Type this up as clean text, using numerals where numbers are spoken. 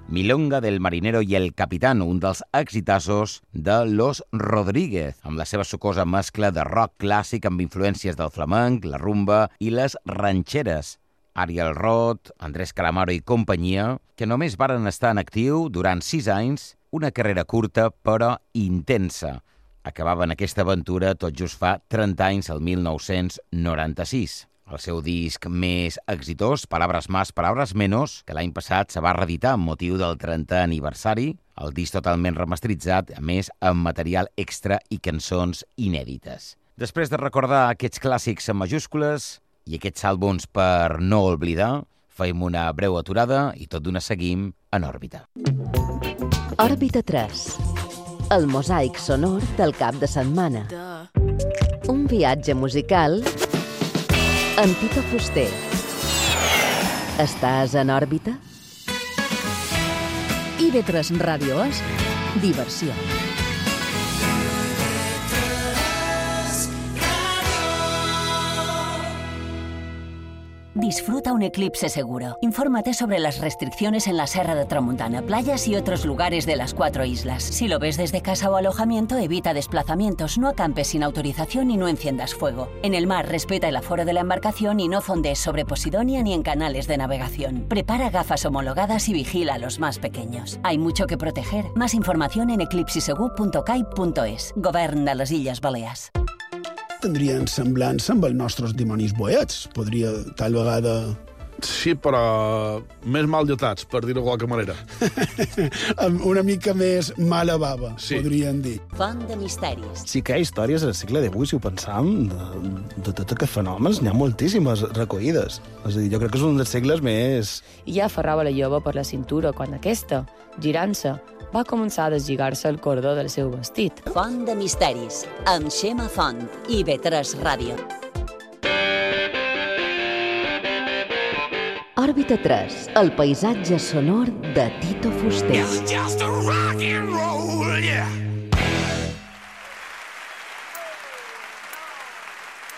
Milonga del marinero i el capitán, un dels exitazos de Los Rodríguez, amb la seva sucosa mescla de rock clàssic amb influències del flamenc, la rumba i les ranxeres. Ariel Roth, Andrés Calamaro i companyia, que només varen estar en actiu durant 6 anys, una carrera curta però intensa. Acabaven aquesta aventura tot just fa 30 anys, el 1996. El seu disc més exitós, Palabras Más, Palabras Menos, que l'any passat se va reeditar amb motiu del 30è aniversari, el disc totalment remasteritzat, a més amb material extra i cançons inèdites. Després de recordar aquests clàssics en majúscules i aquests àlbums per no oblidar, fem una breu aturada i tot d'una seguim en òrbita. Òrbita 3. El mosaic sonor del cap de setmana. Un viatge musical amb Tito Fuster. Estàs en òrbita? IB3 Ràdio és diversió. Disfruta un eclipse seguro. Infórmate sobre las restricciones en la Serra de Tramuntana, playas y otros lugares de las 4 islas. Si lo ves desde casa o alojamiento, evita desplazamientos, no acampes sin autorización y no enciendas fuego. En el mar, respeta el aforo de la embarcación y no fondees sobre Posidonia ni en canales de navegación. Prepara gafas homologadas y vigila a los más pequeños. Hay mucho que proteger. Más información en eclipsisegur.cai.es. Govern de les Illes Balears. Tindrien semblança amb els nostres dimonis boets. Podria, tal vegada... Sí, però més mal dotats, per dir-ho de qualque manera. Amb una mica més mala bava, sí. Podrien dir. Font de misteris. Sí que hi ha històries al segle XVIII, si ho pensam, de tots aquests fenòmens, n'hi ha moltíssimes recollides. És a dir, jo crec que és un dels segles més... I ja aferrava la jove per la cintura quan aquesta, girant-se, va començar a deslligar-se el cordó del seu vestit. Font de misteris, amb Xema Font, IB3 Ràdio. Òrbita 3, el paisatge sonor de Tito Fuster. It's just a rock and roll, yeah.